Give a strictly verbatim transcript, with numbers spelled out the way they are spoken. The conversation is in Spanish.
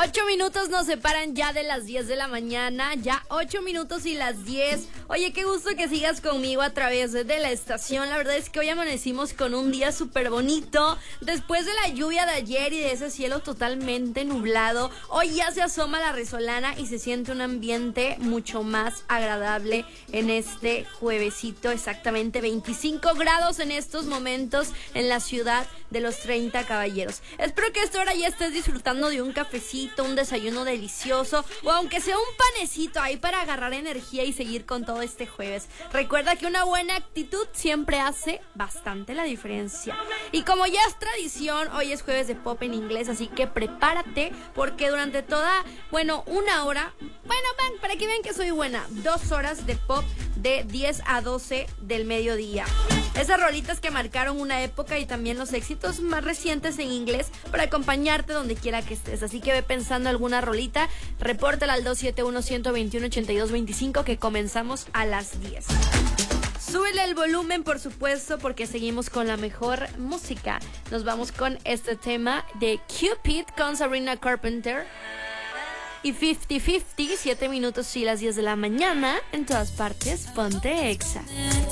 Ocho minutos nos separan ya de las diez de la mañana, ya ocho minutos y las diez. Oye, qué gusto que sigas conmigo a través de la estación. La verdad es que hoy amanecimos con un día súper bonito. Después de la lluvia de ayer y de ese cielo totalmente nublado, hoy ya se asoma la resolana y se siente un ambiente mucho más agradable en este juevesito. Exactamente veinticinco grados en estos momentos en la ciudad de los treinta caballeros. Espero que a esta hora ya estés disfrutando de un cafecito, un desayuno delicioso o aunque sea un panecito ahí para agarrar energía y seguir con todo este jueves. Recuerda que una buena actitud siempre hace bastante la diferencia. Y como ya es tradición, hoy es jueves de pop en inglés, así que prepárate porque durante toda, bueno, una hora, bueno, van, para que vean que soy buena, dos horas de pop de diez a doce del mediodía. Esas rolitas que marcaron una época y también los éxitos más recientes en inglés para acompañarte donde quiera que estés. Así que ve pensando alguna rolita, repórtala al dos siete uno, uno dos uno, ocho dos dos cinco que comenzamos a las diez. Súbele el volumen, por supuesto, porque seguimos con la mejor música. Nos vamos con este tema de Cupid con Sabrina Carpenter. Y cincuenta cincuenta, siete minutos y las diez de la mañana, en todas partes, ponte Exa.